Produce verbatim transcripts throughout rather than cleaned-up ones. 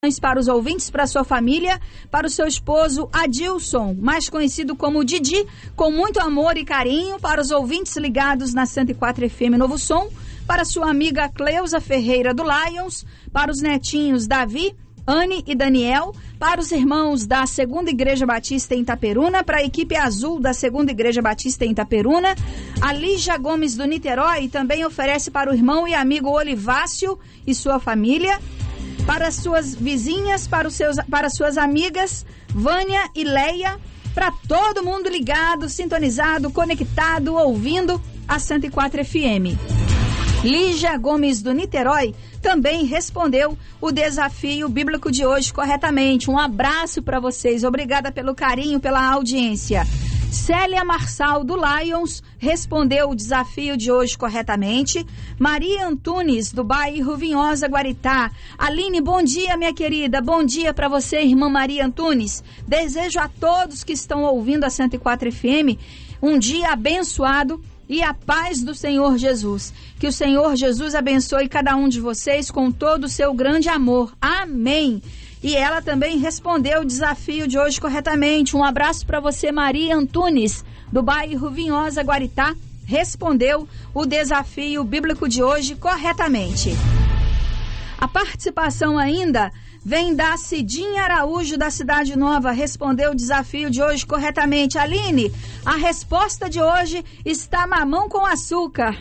Para os ouvintes, para sua família, para o seu esposo Adilson, mais conhecido como Didi, com muito amor e carinho, para os ouvintes ligados na cento e quatro F M Novo Som, para sua amiga Cleusa Ferreira do Lions, para os netinhos Davi, Anne e Daniel, para os irmãos da Segunda Igreja Batista em Itaperuna, para a equipe azul da Segunda Igreja Batista em Itaperuna, a Lígia Gomes do Niterói também oferece para o irmão e amigo Olivácio e sua família, para suas vizinhas, para, os seus, para suas amigas Vânia e Leia, para todo mundo ligado, sintonizado, conectado, ouvindo a cento e quatro F M. Lígia Gomes do Niterói também respondeu o desafio bíblico de hoje corretamente. Um abraço para vocês, obrigada pelo carinho, pela audiência. Célia Marçal do Lions respondeu o desafio de hoje corretamente. Maria Antunes do bairro Vinhosa, Guaritá. Aline, bom dia, minha querida. Bom dia para você, irmã Maria Antunes. Desejo a todos que estão ouvindo a cento e quatro F M um dia abençoado e a paz do Senhor Jesus. Que o Senhor Jesus abençoe cada um de vocês com todo o seu grande amor. Amém. E ela também respondeu o desafio de hoje corretamente. Um abraço para você, Maria Antunes, do bairro Vinhosa, Guaritá. Respondeu o desafio bíblico de hoje corretamente. A participação ainda vem da Cidinha Araújo, da Cidade Nova. Respondeu o desafio de hoje corretamente. Aline, a resposta de hoje está mamão com açúcar.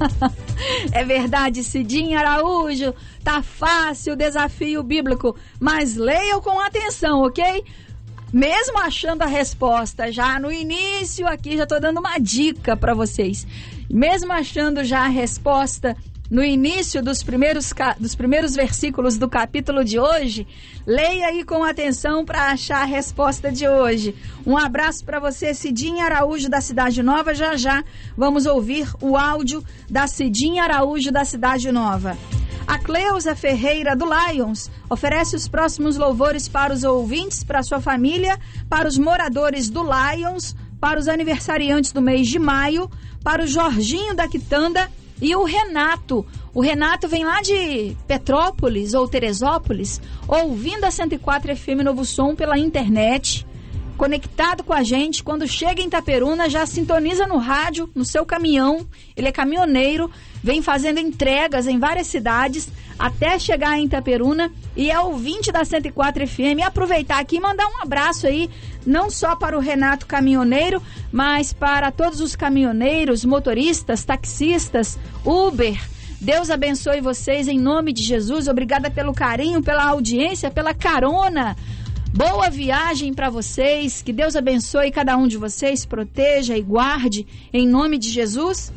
É verdade, Cidinha Araújo. Tá fácil o desafio bíblico, mas leiam com atenção, ok? Mesmo achando a resposta já no início, aqui já tô dando uma dica para vocês. Mesmo achando já a resposta no início dos primeiros, dos primeiros versículos do capítulo de hoje, leia aí com atenção para achar a resposta de hoje. Um abraço para você, Cidinha Araújo, da Cidade Nova. Já já vamos ouvir o áudio da Cidinha Araújo, da Cidade Nova. A Cleusa Ferreira do Lions oferece os próximos louvores para os ouvintes, para a sua família, para os moradores do Lions, para os aniversariantes do mês de maio, para o Jorginho da Quitanda e o Renato. O Renato vem lá de Petrópolis ou Teresópolis, ouvindo a cento e quatro F M Novo Som pela internet, conectado com a gente. Quando chega em Itaperuna, já sintoniza no rádio, no seu caminhão. Ele é caminhoneiro, vem fazendo entregas em várias cidades até chegar em Itaperuna e é ouvinte da cento e quatro F M. E aproveitar aqui e mandar um abraço aí, não só para o Renato caminhoneiro, mas para todos os caminhoneiros, motoristas, taxistas, Uber. Deus abençoe vocês em nome de Jesus. Obrigada pelo carinho, pela audiência, pela carona. Boa viagem para vocês. Que Deus abençoe cada um de vocês, proteja e guarde em nome de Jesus.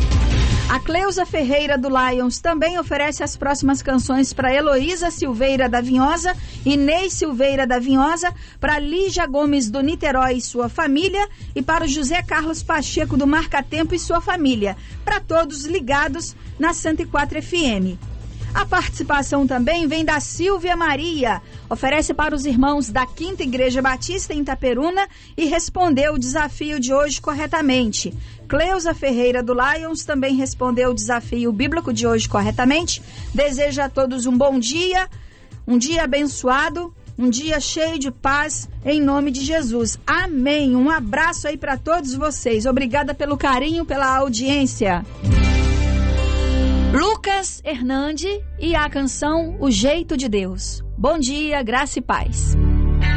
A Cleusa Ferreira do Lions também oferece as próximas canções para Heloísa Silveira da Vinhosa, Inês Silveira da Vinhosa, para Lígia Gomes do Niterói e sua família e para o José Carlos Pacheco do Marcatempo e sua família, para todos ligados na cento e quatro F M. A participação também vem da Silvia Maria, oferece para os irmãos da Quinta Igreja Batista em Itaperuna e respondeu o desafio de hoje corretamente. Cleusa Ferreira do Lions também respondeu o desafio bíblico de hoje corretamente. Desejo a todos um bom dia, um dia abençoado, um dia cheio de paz, em nome de Jesus. Amém. Um abraço aí para todos vocês. Obrigada pelo carinho, pela audiência. Lucas Hernandes e a canção O Jeito de Deus. Bom dia, graça e paz.